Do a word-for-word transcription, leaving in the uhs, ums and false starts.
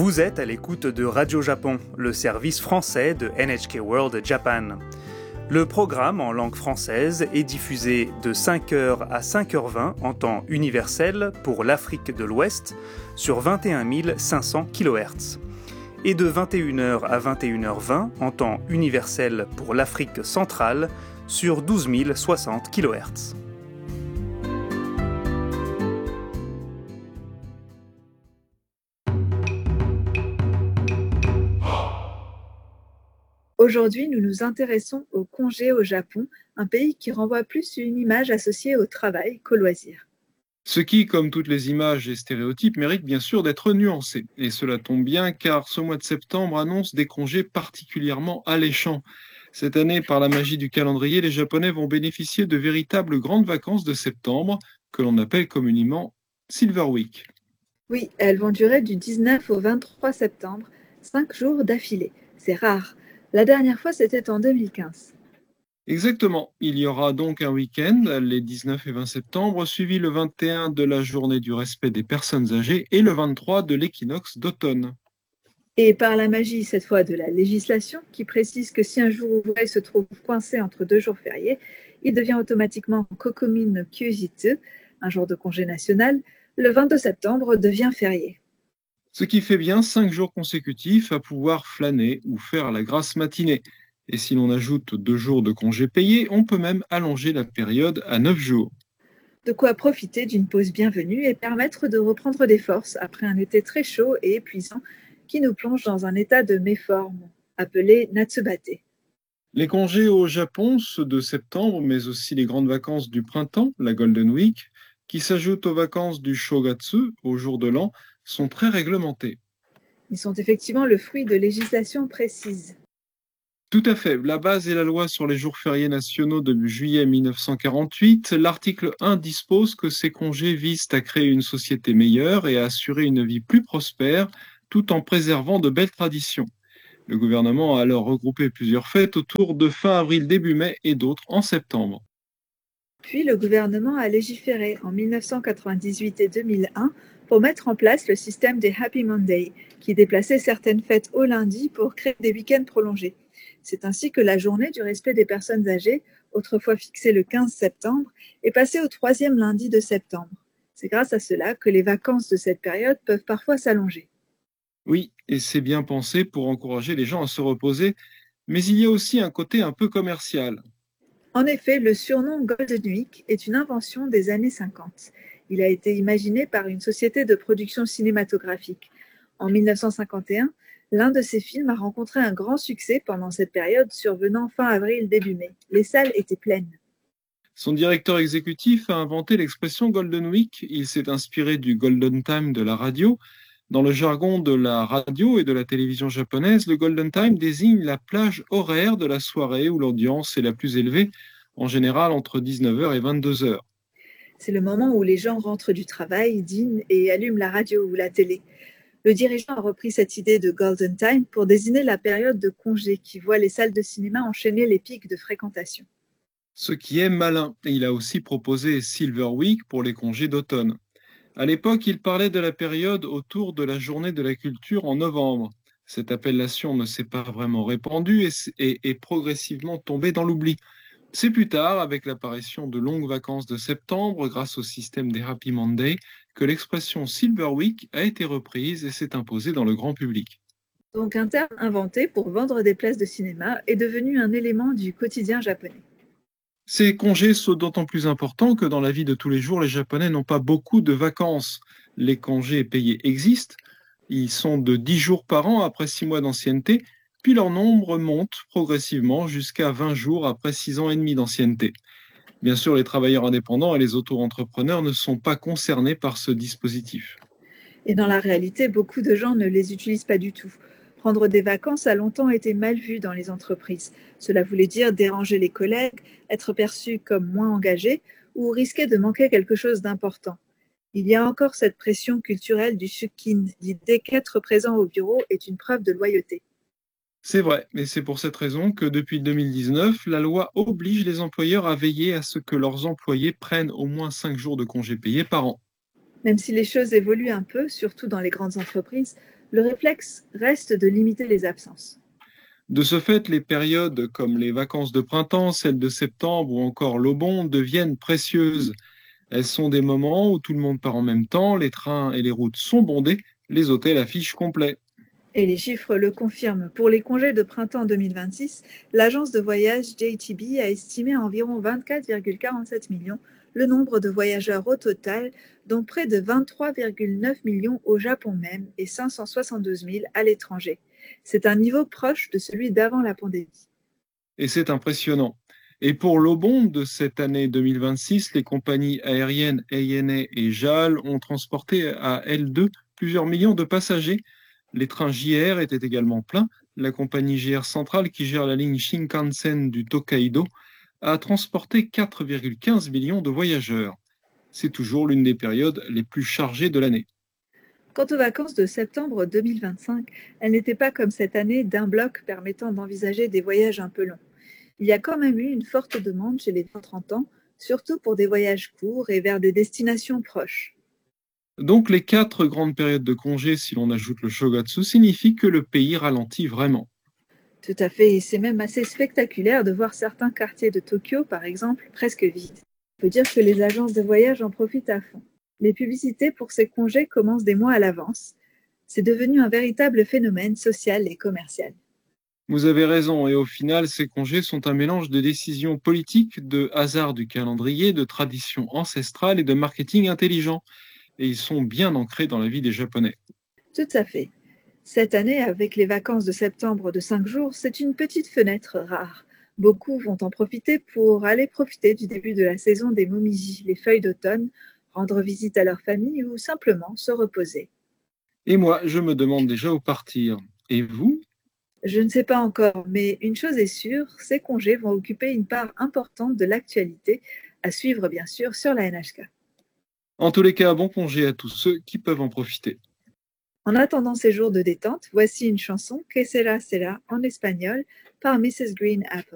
Vous êtes à l'écoute de Radio Japon, le service français de N H K World Japan. Le programme en langue française est diffusé de cinq heures à cinq heures vingt en temps universel pour l'Afrique de l'Ouest sur vingt et un mille cinq cents kilohertz et de vingt et une heures à vingt et une heures vingt en temps universel pour l'Afrique centrale sur douze mille soixante kilohertz. Aujourd'hui, nous nous intéressons au congé au Japon, un pays qui renvoie plus une image associée au travail qu'au loisir. Ce qui, comme toutes les images et stéréotypes, mérite bien sûr d'être nuancé. Et cela tombe bien car ce mois de septembre annonce des congés particulièrement alléchants. Cette année, par la magie du calendrier, les Japonais vont bénéficier de véritables grandes vacances de septembre, que l'on appelle communément Silver Week. Oui, elles vont durer du dix-neuf au vingt-trois septembre, cinq jours d'affilée. C'est rare. La dernière fois, c'était en deux mille quinze. Exactement. Il y aura donc un week-end, les dix-neuf et vingt septembre, suivi le vingt et un de la journée du respect des personnes âgées et le vingt-trois de l'équinoxe d'automne. Et par la magie, cette fois, de la législation, qui précise que si un jour ouvré se trouve coincé entre deux jours fériés, il devient automatiquement Kokumi no Kyujitsu, un jour de congé national. Le vingt-deux septembre devient férié. Ce qui fait bien cinq jours consécutifs à pouvoir flâner ou faire la grasse matinée. Et si l'on ajoute deux jours de congés payés, on peut même allonger la période à neuf jours. De quoi profiter d'une pause bienvenue et permettre de reprendre des forces après un été très chaud et épuisant qui nous plonge dans un état de méforme, appelé Natsubate. Les congés au Japon, ceux de septembre, mais aussi les grandes vacances du printemps, la Golden Week, qui s'ajoutent aux vacances du Shogatsu, au jour de l'an, sont très réglementés. Ils sont effectivement le fruit de législations précises. Tout à fait. La base est la loi sur les jours fériés nationaux de juillet mille neuf cent quarante-huit. L'article un dispose que ces congés visent à créer une société meilleure et à assurer une vie plus prospère, tout en préservant de belles traditions. Le gouvernement a alors regroupé plusieurs fêtes autour de fin avril, début mai et d'autres en septembre. Puis le gouvernement a légiféré en mille neuf cent quatre-vingt-dix-huit et deux mille un pour mettre en place le système des Happy Monday, qui déplaçait certaines fêtes au lundi pour créer des week-ends prolongés. C'est ainsi que la journée du respect des personnes âgées, autrefois fixée le quinze septembre, est passée au troisième lundi de septembre. C'est grâce à cela que les vacances de cette période peuvent parfois s'allonger. Oui, et c'est bien pensé pour encourager les gens à se reposer, mais il y a aussi un côté un peu commercial. En effet, le surnom Golden Week est une invention des années cinquante. Il a été imaginé par une société de production cinématographique. En mille neuf cent cinquante et un, l'un de ces films a rencontré un grand succès pendant cette période survenant fin avril, début mai. Les salles étaient pleines. Son directeur exécutif a inventé l'expression Golden Week. Il s'est inspiré du Golden Time de la radio. Dans le jargon de la radio et de la télévision japonaise, le Golden Time désigne la plage horaire de la soirée où l'audience est la plus élevée, en général entre dix-neuf heures et vingt-deux heures. C'est le moment où les gens rentrent du travail, dînent et allument la radio ou la télé. Le dirigeant a repris cette idée de Golden Time pour désigner la période de congé qui voit les salles de cinéma enchaîner les pics de fréquentation. Ce qui est malin. Et il a aussi proposé Silver Week pour les congés d'automne. À l'époque, il parlait de la période autour de la journée de la culture en novembre. Cette appellation ne s'est pas vraiment répandue et est progressivement tombée dans l'oubli. C'est plus tard, avec l'apparition de longues vacances de septembre, grâce au système des Happy Monday, que l'expression Silver Week a été reprise et s'est imposée dans le grand public. Donc un terme inventé pour vendre des places de cinéma est devenu un élément du quotidien japonais. Ces congés sont d'autant plus importants que dans la vie de tous les jours, les Japonais n'ont pas beaucoup de vacances. Les congés payés existent, ils sont de dix jours par an après six mois d'ancienneté, puis leur nombre monte progressivement jusqu'à vingt jours après six ans et demi d'ancienneté. Bien sûr, les travailleurs indépendants et les auto-entrepreneurs ne sont pas concernés par ce dispositif. Et dans la réalité, beaucoup de gens ne les utilisent pas du tout. Prendre des vacances a longtemps été mal vu dans les entreprises. Cela voulait dire déranger les collègues, être perçu comme moins engagé ou risquer de manquer quelque chose d'important. Il y a encore cette pression culturelle du sukin, l'idée qu'être présent au bureau est une preuve de loyauté. C'est vrai, et c'est pour cette raison que depuis deux mille dix-neuf, la loi oblige les employeurs à veiller à ce que leurs employés prennent au moins cinq jours de congés payés par an. Même si les choses évoluent un peu, surtout dans les grandes entreprises, le réflexe reste de limiter les absences. De ce fait, les périodes comme les vacances de printemps, celles de septembre ou encore l'aubon deviennent précieuses. Elles sont des moments où tout le monde part en même temps, les trains et les routes sont bondés, les hôtels affichent complet. Et les chiffres le confirment. Pour les congés de printemps deux mille vingt-six, l'agence de voyage J T B a estimé à environ vingt-quatre virgule quarante-sept millions le nombre de voyageurs au total, dont près de vingt-trois virgule neuf millions au Japon même et cinq cent soixante-douze mille à l'étranger. C'est un niveau proche de celui d'avant la pandémie. Et c'est impressionnant. Et pour l'aubon de cette année deux mille vingt-six, les compagnies aériennes A N A et J A L ont transporté à elles deux plusieurs millions de passagers. Les trains J R étaient également pleins. La compagnie J R Central, qui gère la ligne Shinkansen du Tokaido, a transporté quatre virgule quinze millions de voyageurs. C'est toujours l'une des périodes les plus chargées de l'année. Quant aux vacances de septembre deux mille vingt-cinq, elles n'étaient pas comme cette année d'un bloc permettant d'envisager des voyages un peu longs. Il y a quand même eu une forte demande chez les vingt trente ans, surtout pour des voyages courts et vers des destinations proches. Donc les quatre grandes périodes de congés, si l'on ajoute le Shogatsu, signifient que le pays ralentit vraiment. Tout à fait, et c'est même assez spectaculaire de voir certains quartiers de Tokyo, par exemple, presque vides. On peut dire que les agences de voyage en profitent à fond. Les publicités pour ces congés commencent des mois à l'avance. C'est devenu un véritable phénomène social et commercial. Vous avez raison, et au final, ces congés sont un mélange de décisions politiques, de hasard du calendrier, de traditions ancestrales et de marketing intelligent. Et ils sont bien ancrés dans la vie des Japonais. Tout à fait. Cette année, avec les vacances de septembre de cinq jours, c'est une petite fenêtre rare. Beaucoup vont en profiter pour aller profiter du début de la saison des momiji, les feuilles d'automne, rendre visite à leur famille ou simplement se reposer. Et moi, je me demande déjà où partir. Et vous? Je ne sais pas encore, mais une chose est sûre, ces congés vont occuper une part importante de l'actualité, à suivre bien sûr sur la N H K. En tous les cas, bon congé à tous ceux qui peuvent en profiter. En attendant ces jours de détente, voici une chanson, Que sera sera, en espagnol, par missus Green Apple.